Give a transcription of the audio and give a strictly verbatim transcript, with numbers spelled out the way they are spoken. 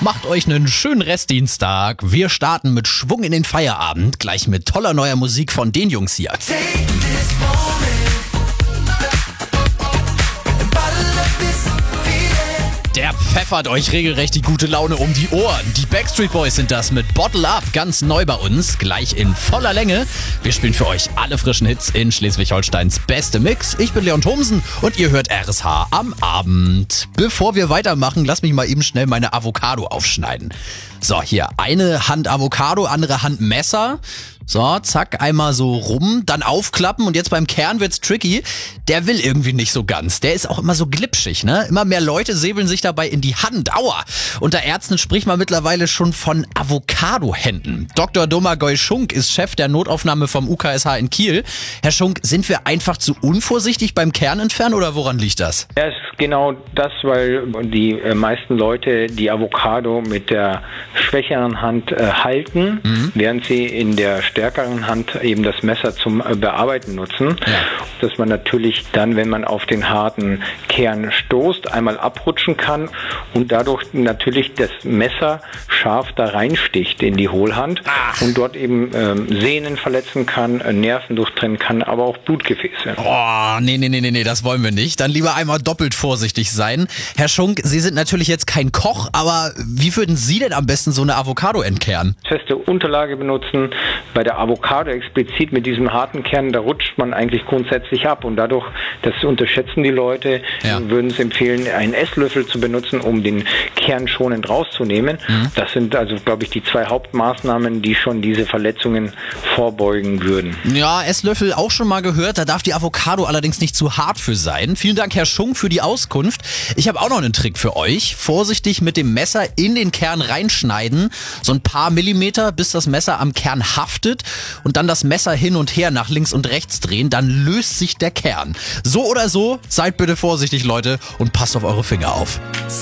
Macht euch einen schönen Restdienstag. Wir starten mit Schwung in den Feierabend, gleich mit toller neuer Musik von den Jungs hier. Der pfeffert euch regelrecht die gute Laune um die Ohren. Die Backstreet Boys sind das mit Bottle Up, ganz neu bei uns, gleich in voller Länge. Wir spielen für euch alle frischen Hits in Schleswig-Holsteins beste Mix. Ich bin Leon Thomsen und ihr hört R S H am Abend. Bevor wir weitermachen, lasst mich mal eben schnell meine Avocado aufschneiden. So, hier eine Hand Avocado, andere Hand Messer. So, zack, einmal so rum, dann aufklappen und jetzt beim Kern wird's tricky. Der will irgendwie nicht so ganz. Der ist auch immer so glitschig, ne? Immer mehr Leute säbeln sich dabei in die Hand. Aua! Unter Ärzten spricht man mittlerweile schon von Avocado-Händen. Doktor Domagoj Schunk ist Chef der Notaufnahme vom U K S H in Kiel. Herr Schunk, sind wir einfach zu unvorsichtig beim Kernentfernen oder woran liegt das? Ja, es ist genau das, weil die äh, meisten Leute die Avocado mit der schwächeren Hand äh, halten, mhm. während sie in der stärkeren Hand eben das Messer zum äh, Bearbeiten nutzen. Ja. Dass man natürlich dann, wenn man auf den harten Kern stoßt, einmal abrutschen kann und dadurch natürlich das Messer scharf da reinsticht in die Hohlhand Ach. und dort eben ähm, Sehnen verletzen kann, äh, Nerven durchtrennen kann, aber auch Blutgefäße. Oh, nee, nee, nee, nee, nee, das wollen wir nicht. Dann lieber einmal doppelt vorsichtig sein. Herr Schunk, Sie sind natürlich jetzt kein Koch, aber wie würden Sie denn am besten so eine Avocado entkernen? Feste Unterlage benutzen. Bei der Avocado explizit mit diesem harten Kern, da rutscht man eigentlich grundsätzlich ab und dadurch, das unterschätzen die Leute, ja. würden es empfehlen, einen Esslöffel zu benutzen, um den Kern schonend rauszunehmen. Mhm. Das sind also, glaube ich, die zwei Hauptmaßnahmen, die schon diese Verletzungen vorbeugen würden. Ja, Esslöffel auch schon mal gehört, da darf die Avocado allerdings nicht zu hart für sein. Vielen Dank, Herr Schunk, für die Auskunft. Ich habe auch noch einen Trick für euch. Vorsichtig mit dem Messer in den Kern reinschneiden, so ein paar Millimeter, bis das Messer am Kern haftet und dann das Messer hin und her nach links und rechts drehen, dann löst sich der Kern. So oder so, seid bitte vorsichtig, Leute, und passt auf eure Finger auf.